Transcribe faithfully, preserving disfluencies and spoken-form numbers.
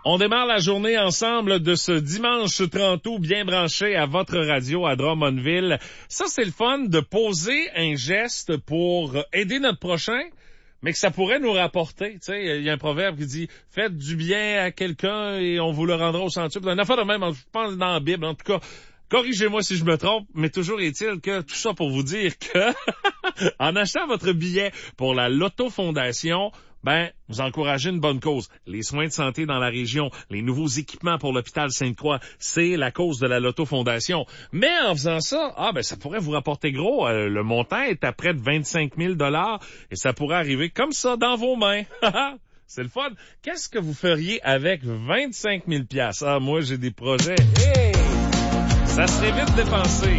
On démarre la journée ensemble de ce dimanche trente août, bien branché à votre radio à Drummondville. Ça, c'est le fun de poser un geste pour aider notre prochain, mais que ça pourrait nous rapporter. Tu sais, il y a un proverbe qui dit « Faites du bien à quelqu'un et on vous le rendra au centuple ». Une affaire de même, je pense dans la Bible, en tout cas. Corrigez-moi si je me trompe, mais toujours est-il que tout ça pour vous dire que en achetant votre billet pour la Loto Fondation, ben, vous encouragez une bonne cause. Les soins de santé dans la région, les nouveaux équipements pour l'hôpital Sainte-Croix, c'est la cause de la Loto Fondation. Mais en faisant ça, ah ben ça pourrait vous rapporter gros. Euh, le montant est à près de vingt-cinq mille dollars et ça pourrait arriver comme ça dans vos mains. C'est le fun. Qu'est-ce que vous feriez avec vingt-cinq mille dollars? Ah, moi, j'ai des projets. Hey! Ça serait vite dépensé.